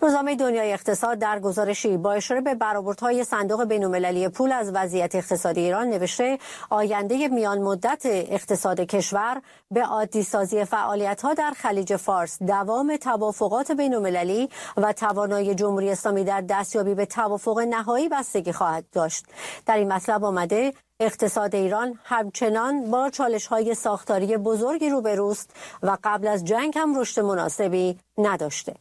روزنامه دنیای اقتصاد در گزارشی با اشاره به برآوردهای صندوق بین‌المللی پول از وضعیت اقتصادی ایران نوشته آینده میان مدت اقتصاد کشور به عادی‌سازی فعالیت‌ها در خلیج فارس، دوام توافقات بین‌المللی و توانایی جمهوری اسلامی در دستیابی به توافق نهایی بستگی خواهد داشت. در این مطلب آمده اقتصاد ایران همچنان با چالش‌های ساختاری بزرگی روبروست و قبل از جنگ هم رشد مناسبی نداشته.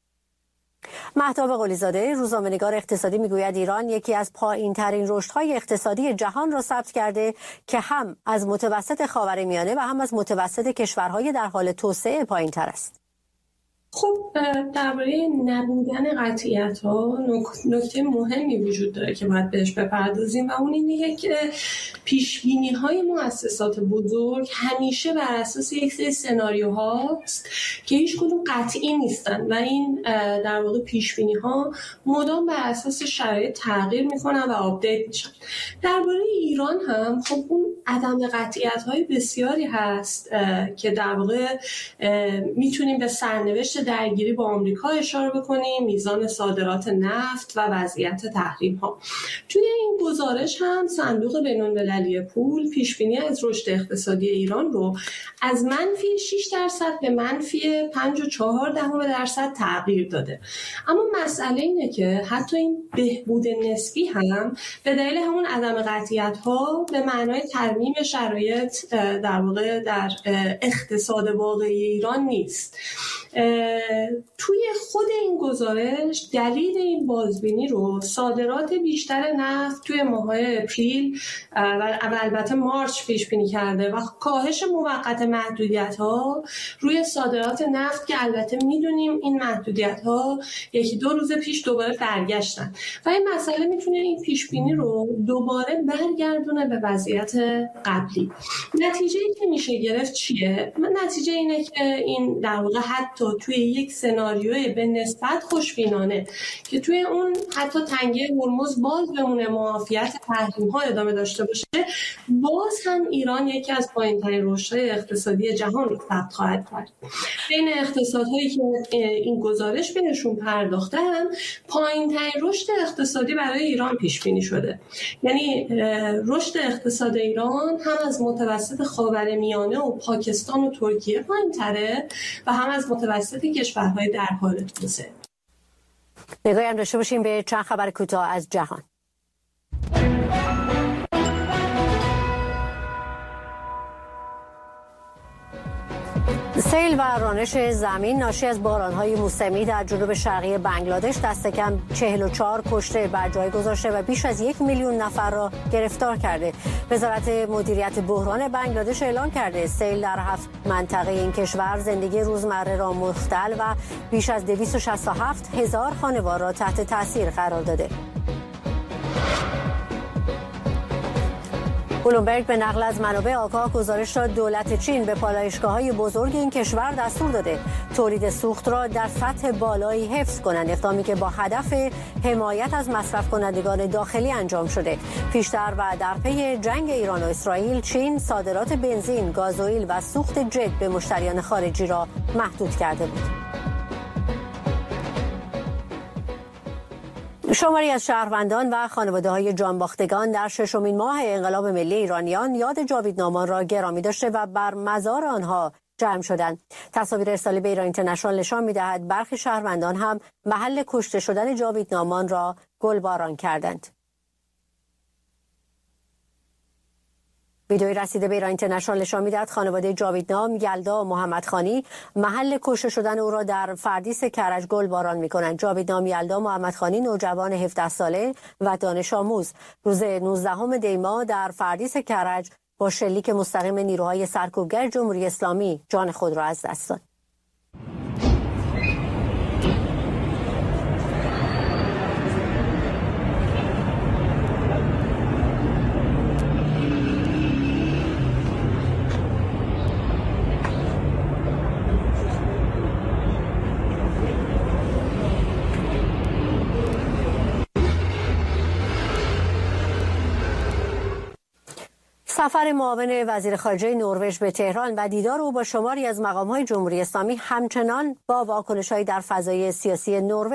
مهتاب قلی‌زاده روزنامه‌نگار اقتصادی میگوید ایران یکی از پایین‌ترین رشدهای اقتصادی جهان را ثبت کرده که هم از متوسط خاورمیانه و هم از متوسط کشورهای در حال توسعه پایین‌تر است. خب درباره نبودن قطعیت‌ها نکته مهمی وجود داره که باید بهش بپردازیم و اون اینه که پیش‌بینی‌های مؤسسات بزرگ همیشه بر اساس یک سری سناریوهاست که هیچ کدوم قطعی نیستن و این در واقع پیش‌بینی‌ها مدام بر اساس شرایط تغییر می‌کنن و آپدیت میشن. درباره ایران هم خب اون عدم قطعیت‌های بسیاری هست که در واقع میتونیم به سرنوشت درگیری با آمریکا اشاره بکنیم، میزان صادرات نفت و وضعیت تحریم‌ها. توی این گزارش هم صندوق بین‌المللی پول پیشبینی از رشد اقتصادی ایران رو از منفی 6% به منفی 5.4% تغییر داده. اما مسئله اینه که حتی این بهبود نسبی هم به دلیل همون عدم قطعیت‌ها به معنای ترمیم شرایط در واقع در اقتصاد واقعی ایران نیست. توی خود این گزارش دلیل این بازبینی رو صادرات بیشتر نفت توی ماه‌های اپریل و البته مارچ پیش بینی کرده و کاهش موقت محدودیت‌ها روی صادرات نفت که البته میدونیم این محدودیت‌ها یکی دو روز پیش دوباره برگشتن و این مسئله میتونه این پیش بینی رو دوباره برگردونه به وضعیت قبلی. نتیجه‌ای که میشه گرفت چیه؟ نتیجه اینه که این در واقع حتی توی یک سناریوی به نسبت خوشبینانه که توی اون حتی تنگه هرمز باز بمونه، معافیت تحریم‌ها ادامه داشته باشه، باز هم ایران یکی از پایین‌ترین رشدهای اقتصادی جهان رو ثبت خواهد کرد. بین اقتصادهایی که این گزارش بهشون پرداخته هم پایین‌ترین رشد اقتصادی برای ایران پیش بینی شده. یعنی رشد اقتصاد ایران هم از متوسط خاورمیانه و پاکستان و ترکیه پایین‌تره و هم از متوسط کشورهای در حال توسعه. نگاهی هم داشته باشیم به چند خبر کوتاه از جهان. سیل و رانش زمین ناشی از باران‌های موسمی در جنوب شرقی بنگلادش دست کم 44 کشته بر جای گذاشته و بیش از 1 میلیون نفر را گرفتار کرده. وزارت مدیریت بحران بنگلادش اعلام کرده سیل در 7 منطقه این کشور زندگی روزمره را مختل و بیش از 267 هزار خانوار را تحت تاثیر قرار داده. بلومبرگ به نقل از منابع آگاه گزارش داد دولت چین به پالایشگاه‌های بزرگ این کشور دستور داده تولید سوخت را در سطح بالایی حفظ کنند، اقدامی که با هدف حمایت از مصرف کنندگان داخلی انجام شده. پیشتر و در پی جنگ ایران و اسرائیل، چین صادرات بنزین، گازوئیل و سوخت جت به مشتریان خارجی را محدود کرده بود. شماری از شهروندان و خانواده‌های جانباختگان در 6مین ماه انقلاب ملی ایرانیان یاد جاویدنامان را گرامی داشته و بر مزار آنها جمع شدند. تصاویر ارسالی به ایران اینترنشنال نشان می‌دهد برخی شهروندان هم محل کشته شدن جاویدنامان را گلباران کردند. ویدئویی رسیده به ایران اینترنشنال نشان می‌دهد خانواده جاویدنام یلدا محمدخانی محل کشته شدن او را در فردیس کرج گلباران می‌کنند. جاویدنام یلدا محمدخانی نوجوان 17 ساله و دانش آموز روز 19 دی ماه در فردیس کرج با شلیک مستقیم نیروهای سرکوبگر جمهوری اسلامی جان خود را از دست داد. سفر معاون وزیر خارجه نروژ به تهران و دیدار او با شماری از مقام‌های جمهوری اسلامی همچنان با واکنش‌هایی در فضای سیاسی نروژ